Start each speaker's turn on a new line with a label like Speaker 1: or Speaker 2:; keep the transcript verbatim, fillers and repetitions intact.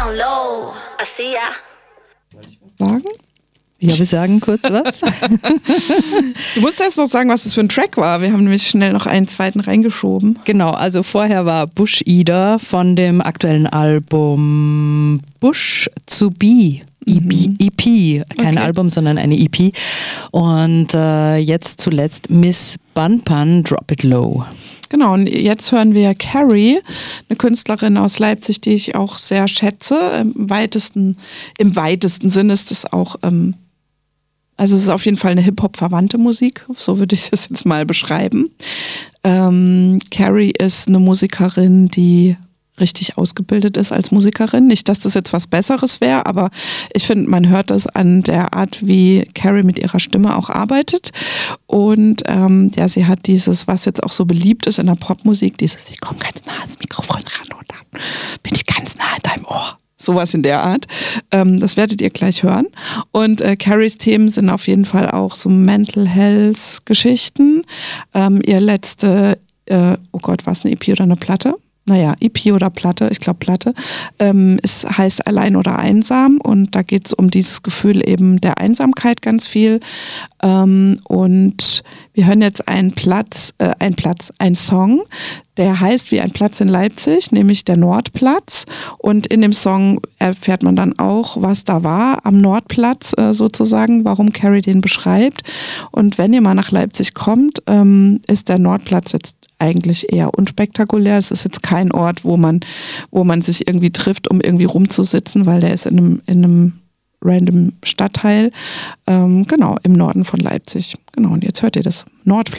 Speaker 1: down low. I see ya.
Speaker 2: Sagen?
Speaker 3: Ja, wir sagen kurz was.
Speaker 2: Du musst erst noch sagen, was das für ein Track war. Wir haben nämlich schnell noch einen zweiten reingeschoben.
Speaker 3: Genau, also vorher war Bush Ida von dem aktuellen Album Bush to Be. E P, E P, kein
Speaker 2: Okay.
Speaker 3: Album, sondern eine E P. Und äh, jetzt zuletzt Miss Bun Pun, Drop It Low.
Speaker 2: Genau, und jetzt hören wir Carrie, eine Künstlerin aus Leipzig, die ich auch sehr schätze. Im weitesten, im weitesten Sinne ist es auch, ähm, also es ist auf jeden Fall eine Hip-Hop-verwandte Musik, so würde ich das jetzt mal beschreiben. Ähm, Carrie ist eine Musikerin, die richtig ausgebildet ist als Musikerin. Nicht, dass das jetzt was Besseres wäre, aber ich finde, man hört das an der Art, wie Carrie mit ihrer Stimme auch arbeitet. Und ähm, ja, sie hat dieses, was jetzt auch so beliebt ist in der Popmusik, dieses, ich komme ganz nah ans Mikrofon ran und dann bin ich ganz nah an deinem Ohr. Sowas in der Art. Ähm, das werdet ihr gleich hören. Und äh, Carries Themen sind auf jeden Fall auch so Mental Health Geschichten. Ähm, ihr letzte, äh, oh Gott, war es eine E P oder eine Platte? Naja, E P oder Platte, ich glaube Platte, ähm, es heißt Allein oder Einsam und da geht es um dieses Gefühl eben der Einsamkeit ganz viel. Ähm, und wir hören jetzt einen Platz, äh, einen Platz, einen Song, der heißt wie ein Platz in Leipzig, nämlich der Nordplatz. Und in dem Song erfährt man dann auch, was da war am Nordplatz äh, sozusagen, warum Carrie den beschreibt. Und wenn ihr mal nach Leipzig kommt, ähm, ist der Nordplatz jetzt eigentlich eher unspektakulär. Es ist jetzt kein Ort, wo man, wo man sich irgendwie trifft, um irgendwie rumzusitzen, weil der ist in einem, in einem random Stadtteil, ähm, genau, im Norden von Leipzig. Genau, und jetzt hört ihr das Nordplatz.